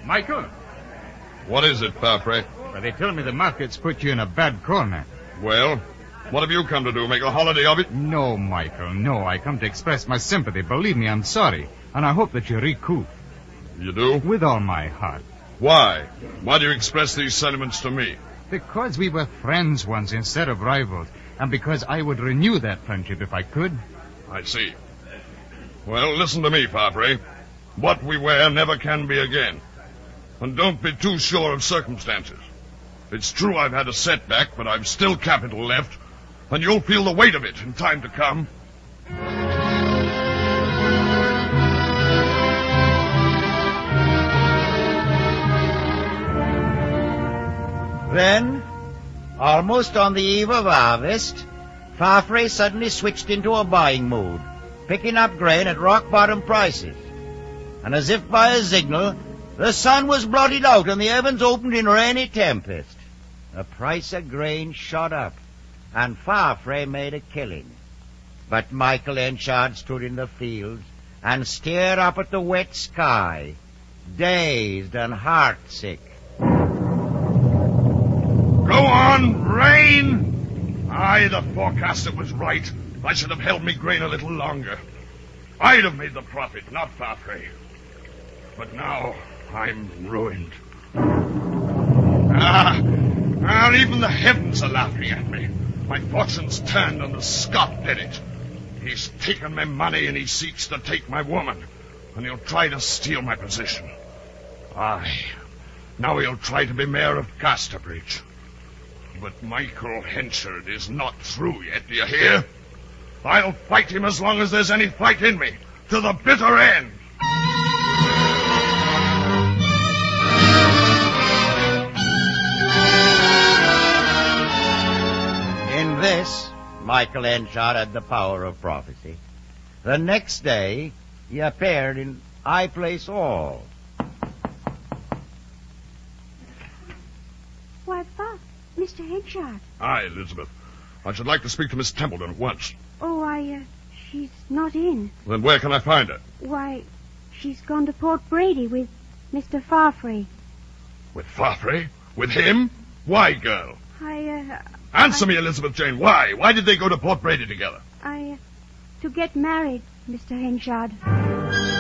Michael? What is it, Farfrae? Well, they tell me the market's put you in a bad corner. Well, what have you come to do, make a holiday of it? No, Michael, no. I come to express my sympathy. Believe me, I'm sorry. And I hope that you recoup. You do? With all my heart. Why? Why do you express these sentiments to me? Because we were friends once instead of rivals. And because I would renew that friendship if I could. I see. Well, listen to me, Farfrae. What we were never can be again. And don't be too sure of circumstances. It's true I've had a setback, but I've still capital left, and you'll feel the weight of it in time to come. Then, almost on the eve of harvest, Farfrae suddenly switched into a buying mood, picking up grain at rock-bottom prices. And as if by a signal, the sun was blotted out and the heavens opened in rainy tempest. The price of grain shot up, and Farfrae made a killing. But Michael Henchard stood in the fields and stared up at the wet sky, dazed and heartsick. Go on, rain! Aye, the forecaster was right. I should have held me grain a little longer. I'd have made the profit, not Farfrae. But now I'm ruined. And even the heavens are laughing at me. My fortune's turned and the Scot did it. He's taken my money and he seeks to take my woman. And he'll try to steal my position. Aye, now he'll try to be mayor of Casterbridge. But Michael Henchard is not through yet, do you hear? I'll fight him as long as there's any fight in me, to the bitter end. In this, Michael Henchard had the power of prophecy. The next day, he appeared in High Place Hall. Why, Bob, Mr. Henchard. Aye, Elizabeth. I should like to speak to Miss Templeton at once. Oh, she's not in. Then where can I find her? Why, she's gone to Port Brady with Mr. Farfrae. With Farfrae? With him? Why, girl? Answer me, Elizabeth Jane. Why? Why did they go to Port Brady together? To get married, Mr. Henchard.